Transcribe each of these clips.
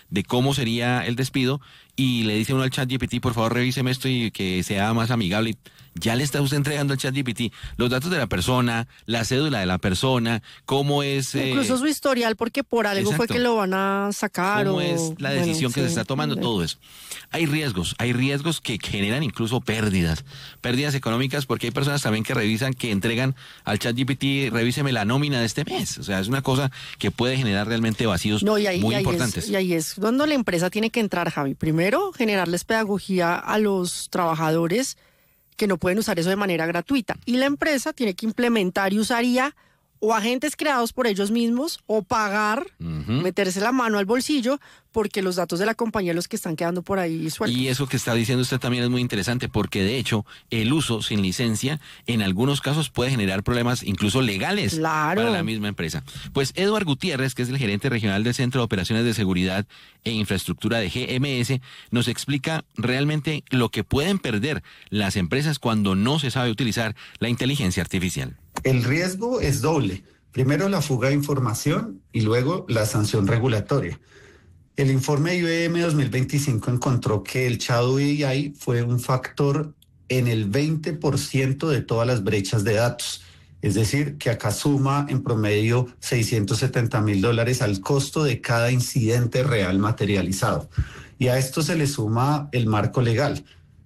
de cómo sería el despido y le dice uno al ChatGPT, por favor revíseme esto y que sea más amigable. Ya le está usted entregando al ChatGPT los datos de la persona, la cédula de la persona, cómo es... Incluso su historial, porque por algo exacto. fue que lo van a sacar. ¿Cómo o es la decisión que se está tomando? Todo eso. Hay riesgos que generan incluso pérdidas económicas, porque hay personas también que revisan, que entregan al ChatGPT, revíseme la nómina de este mes. O sea, es una cosa que puede generar realmente vacíos muy importantes. Y ahí es donde la empresa tiene que entrar, Javi. Primero, generarles pedagogía a los trabajadores que no pueden usar eso de manera gratuita. Y la empresa tiene que implementar y usar IA o agentes creados por ellos mismos o pagar, meterse la mano al bolsillo, porque los datos de la compañía los que están quedando por ahí sueltos. Y eso que está diciendo usted también es muy interesante, porque de hecho el uso sin licencia en algunos casos puede generar problemas incluso legales para la misma empresa. Pues Eduard Gutiérrez, que es el gerente regional del Centro de Operaciones de Seguridad e Infraestructura de GMS, nos explica realmente lo que pueden perder las empresas cuando no se sabe utilizar la inteligencia artificial. El riesgo es doble. Primero, la fuga de información y luego la sanción regulatoria. El informe IBM 2025 encontró que el Shadow AI fue un factor en el 20% de todas las brechas de datos. Es decir, que acá suma en promedio $670,000 al costo de cada incidente real materializado. Y a esto se le suma el marco legal.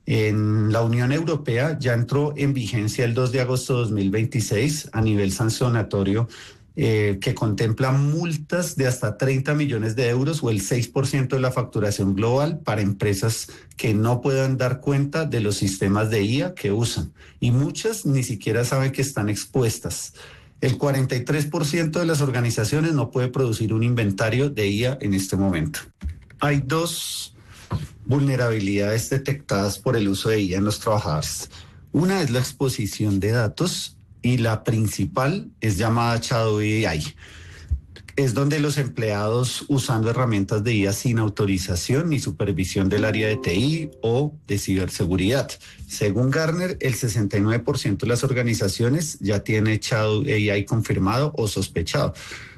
En la Unión Europea ya entró en vigencia el 2 de agosto de 2026 a nivel sancionatorio, que contempla multas de hasta 30 millones de euros o el 6% de la facturación global para empresas que no puedan dar cuenta de los sistemas de IA que usan. Y muchas ni siquiera saben que están expuestas. El 43% de las organizaciones no puede producir un inventario de IA en este momento. Hay dos vulnerabilidades detectadas por el uso de IA en los trabajadores. Una es la exposición de datos y la principal es llamada Shadow AI. Es donde los empleados usando herramientas de IA sin autorización ni supervisión del área de TI o de ciberseguridad. Según Gartner, el 69% de las organizaciones ya tiene Shadow AI confirmado o sospechado.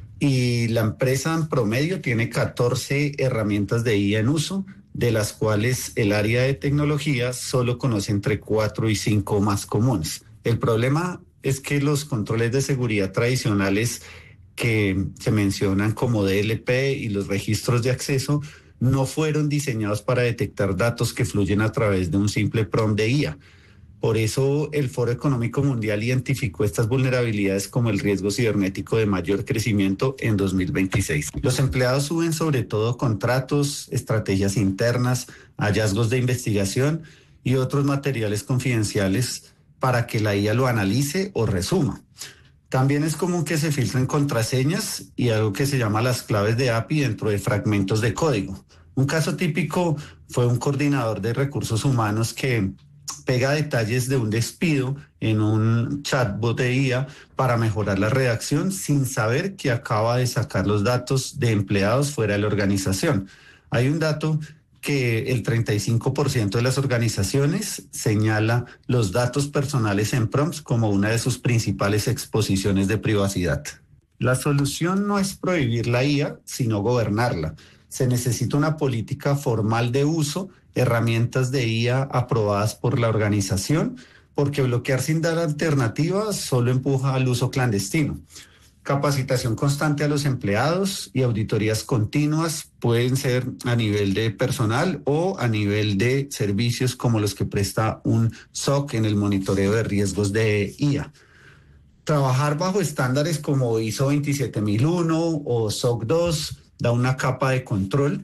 Y la empresa en promedio tiene 14 herramientas de IA en uso, de las cuales el área de tecnología solo conoce entre 4 y 5 más comunes. El problema es que los controles de seguridad tradicionales que se mencionan como DLP y los registros de acceso no fueron diseñados para detectar datos que fluyen a través de un simple prompt de IA. Por eso el Foro Económico Mundial identificó estas vulnerabilidades como el riesgo cibernético de mayor crecimiento en 2026. Los empleados suben sobre todo contratos, estrategias internas, hallazgos de investigación y otros materiales confidenciales para que la IA lo analice o resuma. También es común que se filtren contraseñas y algo que se llama las claves de API dentro de fragmentos de código. Un caso típico fue un coordinador de recursos humanos que pega detalles de un despido en un chatbot de IA para mejorar la redacción sin saber que acaba de sacar los datos de empleados fuera de la organización. Hay un dato que el 35% de las organizaciones señala los datos personales en prompts como una de sus principales exposiciones de privacidad. La solución no es prohibir la IA, sino gobernarla. Se necesita una política formal de uso, herramientas de IA aprobadas por la organización, porque bloquear sin dar alternativas solo empuja al uso clandestino. Capacitación constante a los empleados y auditorías continuas pueden ser a nivel de personal o a nivel de servicios como los que presta un SOC en el monitoreo de riesgos de IA. Trabajar bajo estándares como ISO 27001 o SOC 2 da una capa de control.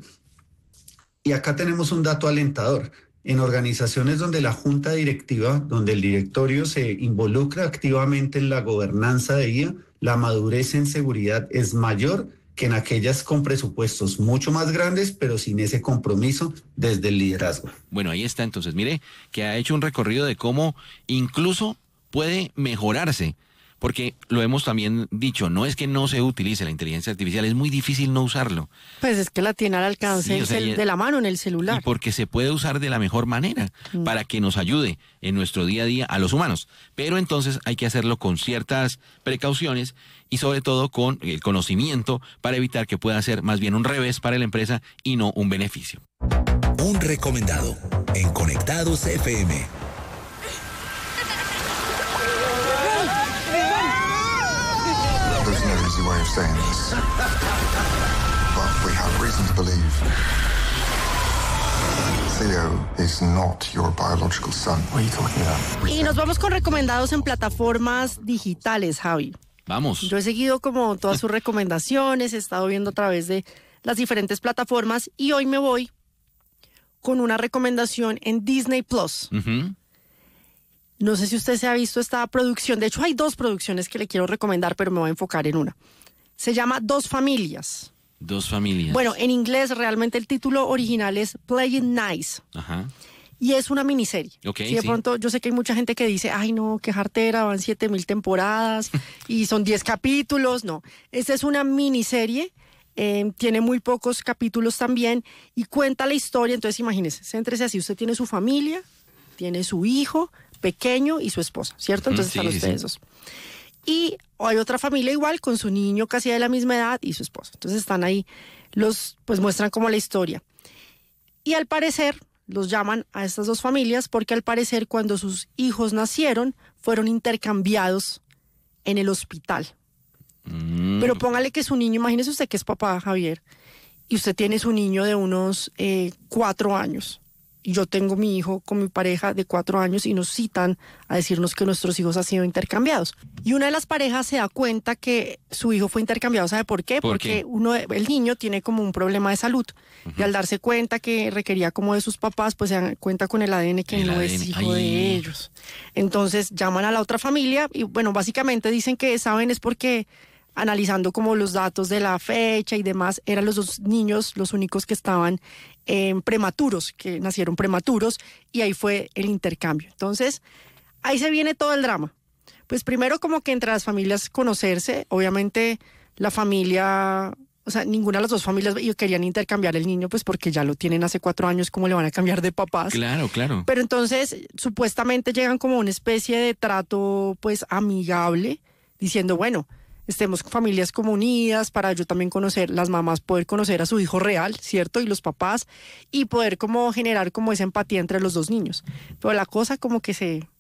Y acá tenemos un dato alentador. En organizaciones donde la junta directiva, donde el directorio se involucra activamente en la gobernanza de IA, la madurez en seguridad es mayor que en aquellas con presupuestos mucho más grandes, pero sin ese compromiso desde el liderazgo. Bueno, ahí está entonces. Mire que ha hecho un recorrido de cómo incluso puede mejorarse porque lo hemos también dicho, no es que no se utilice la inteligencia artificial, es muy difícil no usarlo. Pues es que la tiene al alcance de la mano en el celular. Y porque se puede usar de la mejor manera para que nos ayude en nuestro día a día a los humanos. Pero entonces hay que hacerlo con ciertas precauciones y sobre todo con el conocimiento para evitar que pueda ser más bien un revés para la empresa y no un beneficio. Un recomendado en Conectados FM. There's no easy way of saying this, but we have reason to believe Theo is not your biological son. What are you talking about? Y nos vamos con recomendados en plataformas digitales, Javi. Vamos. Yo he seguido como todas sus recomendaciones, he estado viendo a través de las diferentes plataformas y hoy me voy con una recomendación en Disney Plus. Uh-huh. No sé si usted se ha visto esta producción. De hecho, hay 2 producciones que le quiero recomendar, pero me voy a enfocar en una. Se llama Dos Familias. Dos Familias. Bueno, en inglés realmente el título original es Playing Nice. Ajá. Y es una miniserie. Okay, si de pronto, yo sé que hay mucha gente que dice, ay no, qué jartera, van 7,000 temporadas y son 10 capítulos. No, esta es una miniserie. Tiene muy pocos capítulos también y cuenta la historia. Entonces imagínese, céntrese así, usted tiene su familia, tiene su hijo pequeño y su esposa, ¿cierto? Entonces están ustedes dos. Y hay otra familia igual con su niño casi de la misma edad y su esposa. Entonces están ahí, pues muestran como la historia. Y al parecer los llaman a estas dos familias porque al parecer cuando sus hijos nacieron fueron intercambiados en el hospital. Pero póngale que su niño, imagínese usted que es papá, Javier, y usted tiene su niño de unos 4 años. Y yo tengo mi hijo con mi pareja de 4 años y nos citan a decirnos que nuestros hijos han sido intercambiados. Y una de las parejas se da cuenta que su hijo fue intercambiado. ¿Sabe por qué? Porque el niño tiene como un problema de salud. Uh-huh. Y al darse cuenta que requería como de sus papás, pues se dan cuenta con el ADN que no es hijo de ellos. Entonces llaman a la otra familia y bueno, básicamente dicen que saben es porque analizando como los datos de la fecha y demás, eran los 2 niños los únicos que estaban prematuros, que nacieron prematuros, y ahí fue el intercambio. Entonces, ahí se viene todo el drama. Pues primero como que entre las familias conocerse, obviamente la familia, o sea, ninguna de las 2 familias querían intercambiar el niño, pues porque ya lo tienen hace 4 años, ¿cómo le van a cambiar de papás? Claro, claro. Pero entonces, supuestamente llegan como una especie de trato, pues, amigable, diciendo, bueno, estemos familias como unidas para yo también conocer, las mamás poder conocer a su hijo real, ¿cierto? Y los papás, y poder como generar como esa empatía entre los 2 niños. Pero la cosa como que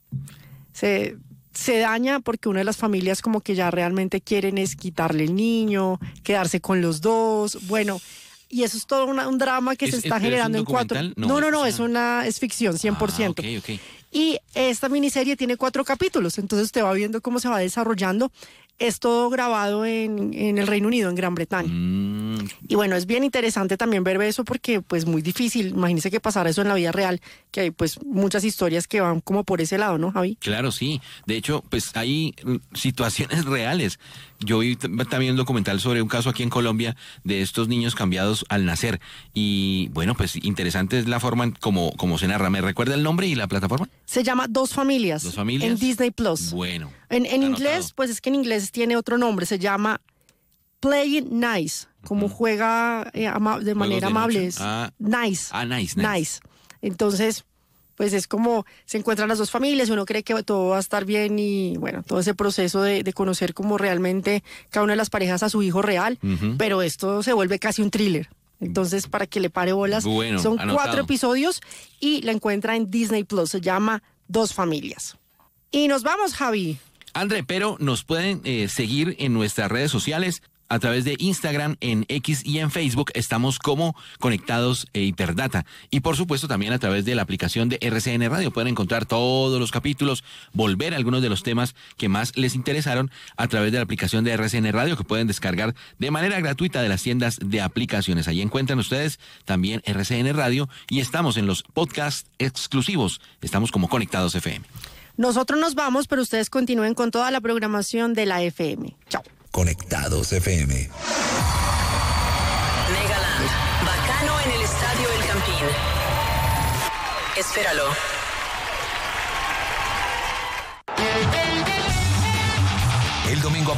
se daña porque una de las familias como que ya realmente quieren es quitarle el niño, quedarse con los 2, bueno, y eso es todo un drama que se está generando en 4. No, es ficción, 100%. Okay. Y esta miniserie tiene 4 capítulos, entonces usted va viendo cómo se va desarrollando. Es todo grabado en el Reino Unido, en Gran Bretaña. Y bueno, es bien interesante también ver eso porque pues muy difícil. Imagínese que pasara eso en la vida real, que hay pues muchas historias que van como por ese lado, ¿no, Javi? Claro, sí. De hecho, pues hay situaciones reales. Yo vi también un documental sobre un caso aquí en Colombia de estos niños cambiados al nacer. Y bueno, pues interesante es la forma como se narra. ¿Me recuerda el nombre y la plataforma? Se llama Dos Familias. ¿Dos Familias? En Disney Plus. Bueno. En inglés, pues es que en inglés tiene otro nombre. Se llama Playing Nice. Como juega de manera amable. Nice. Nice. Entonces, pues es como se encuentran las 2 familias y uno cree que todo va a estar bien y bueno, todo ese proceso de conocer como realmente cada una de las parejas a su hijo real, pero esto se vuelve casi un thriller. Entonces, para que le pare bolas, son anotado. 4 episodios y la encuentra en Disney Plus. Se llama Dos Familias. Y nos vamos, Javi. André, pero nos pueden seguir en nuestras redes sociales. A través de Instagram, en X y en Facebook estamos como Conectados Hiperdata. Y por supuesto también a través de la aplicación de RCN Radio. Pueden encontrar todos los capítulos, volver a algunos de los temas que más les interesaron a través de la aplicación de RCN Radio que pueden descargar de manera gratuita de las tiendas de aplicaciones. Ahí encuentran ustedes también RCN Radio y estamos en los podcasts exclusivos. Estamos como Conectados FM. Nosotros nos vamos, pero ustedes continúen con toda la programación de la FM. Chao. Conectados FM. Megaland, Bacano en el Estadio El Campín. Espéralo.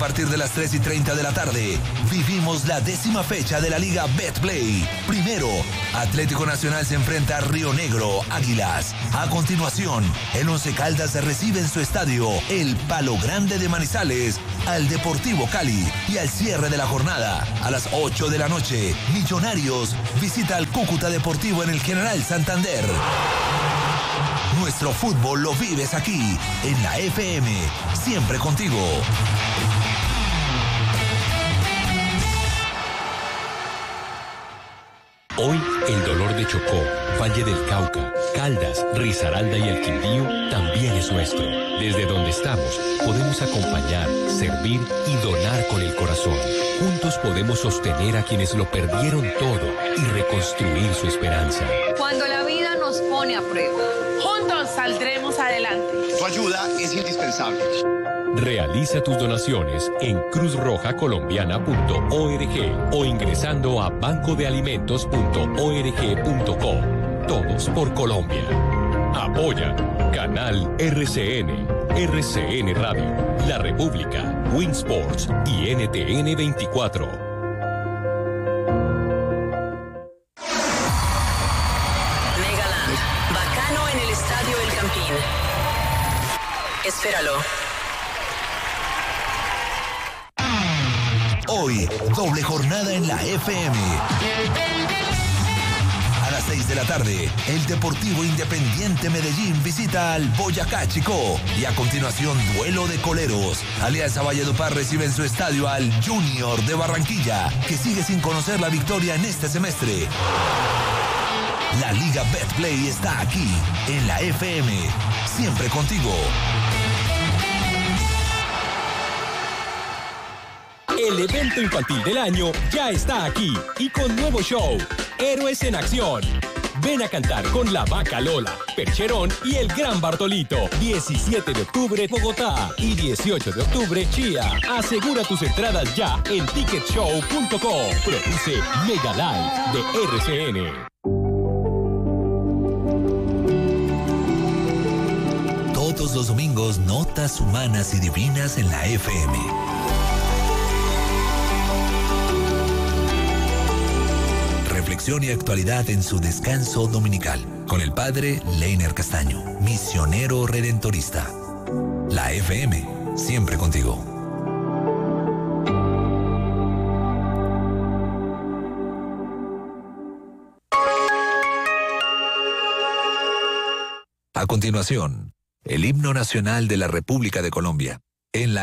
partir de las 3:30 de la tarde, vivimos la 10ª fecha de la Liga Betplay. Primero, Atlético Nacional se enfrenta a Río Negro, Águilas. A continuación, el Once Caldas recibe en su estadio, el Palo Grande de Manizales, al Deportivo Cali. Y al cierre de la jornada, a las 8 de la noche, Millonarios visita al Cúcuta Deportivo en el General Santander. Nuestro fútbol lo vives aquí, en la FM, siempre contigo. Hoy, el dolor de Chocó, Valle del Cauca, Caldas, Risaralda y el Quindío también es nuestro. Desde donde estamos, podemos acompañar, servir y donar con el corazón. Juntos podemos sostener a quienes lo perdieron todo y reconstruir su esperanza. Cuando la vida nos pone a prueba, juntos saldremos adelante. Tu ayuda es indispensable. Realiza tus donaciones en cruzrojacolombiana.org o ingresando a bancodealimentos.org.co. Todos por Colombia. Apoya Canal RCN, RCN Radio, La República, Winsports y NTN 24. Megaland, Bacano en el Estadio El Campín. Espéralo. Hoy, doble jornada en la FM. A las 6 de la tarde, el Deportivo Independiente Medellín visita al Boyacá Chicó. Y a continuación, duelo de coleros. Alianza Valledupar recibe en su estadio al Junior de Barranquilla, que sigue sin conocer la victoria en este semestre. La Liga Betplay está aquí, en la FM, siempre contigo. El evento infantil del año ya está aquí y con nuevo show, Héroes en Acción. Ven a cantar con La Vaca Lola, Percherón y el Gran Bartolito. 17 de octubre, Bogotá y 18 de octubre, Chía. Asegura tus entradas ya en ticketshow.com. Produce Mega Live de RCN. Todos los domingos, notas humanas y divinas en la FM. Reflexión y actualidad en su descanso dominical. Con el padre Leiner Castaño, misionero redentorista. La FM, siempre contigo. A continuación, el himno nacional de la República de Colombia. En la